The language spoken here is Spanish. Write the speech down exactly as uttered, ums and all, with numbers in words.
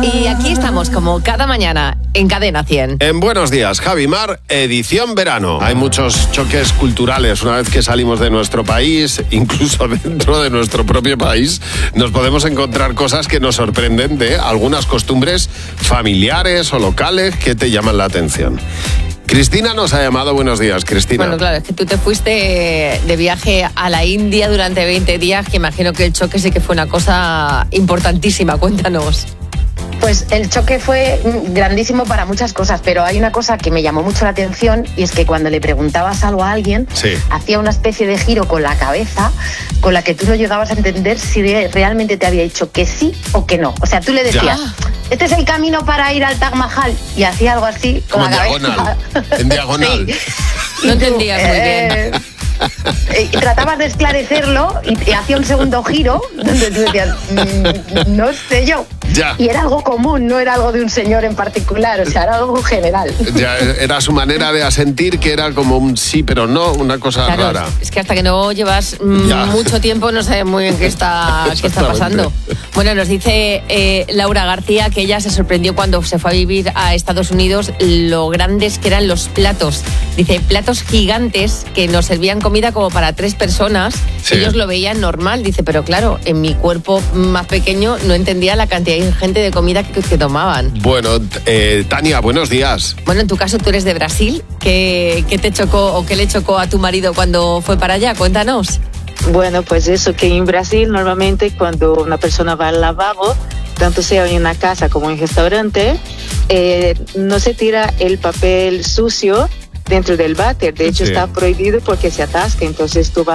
Y aquí estamos, como cada mañana, en Cadena cien. En Buenos Días, Javi Mar, edición verano. Hay muchos choques culturales una vez que salimos de nuestro país, incluso dentro de nuestro propio país, nos podemos encontrar cosas que nos sorprenden de algunas costumbres familiares o locales que te llaman la atención. Cristina nos ha llamado. Buenos días, Cristina. Bueno, claro, es que tú te fuiste de viaje a la India durante veinte días, que imagino que el choque sí que fue una cosa importantísima. Cuéntanos. Pues el choque fue grandísimo para muchas cosas, pero hay una cosa que me llamó mucho la atención y es que cuando le preguntabas algo a alguien, sí. hacía una especie de giro con la cabeza con la que tú no llegabas a entender si realmente te había dicho que sí o que no. O sea, tú le decías, ya. este es el camino para ir al Taj Mahal, y hacía algo así con Como la en cabeza. diagonal. En diagonal. Sí. No Y tú, entendías muy eh, bien. Y tratabas de esclarecerlo y, y hacía un segundo giro donde tú decías, mmm, no sé yo. Ya. Y era algo común, no era algo de un señor en particular, o sea, era algo general. Ya, era su manera de asentir, que era como un sí pero no, una cosa Claro, rara. es que hasta que no llevas mm, Ya. mucho tiempo no sabes muy bien qué está, qué está pasando. Bueno, nos dice eh, Laura García que ella se sorprendió cuando se fue a vivir a Estados Unidos lo grandes que eran los platos. Dice, platos gigantes que nos servían comida como para tres personas. Sí. Ellos lo veían normal, dice, pero claro, en mi cuerpo más pequeño no entendía la cantidad ingente de comida que, que tomaban. Bueno, eh, Tania, buenos días. Bueno, en tu caso tú eres de Brasil. ¿Qué, qué te chocó o qué le chocó a tu marido cuando fue para allá? Cuéntanos. Bueno, pues eso, que en Brasil normalmente cuando una persona va al lavabo, tanto sea en una casa como en un restaurante, eh, no se tira el papel sucio dentro del váter. De hecho, Sí. está prohibido porque se atasca. Entonces tú vas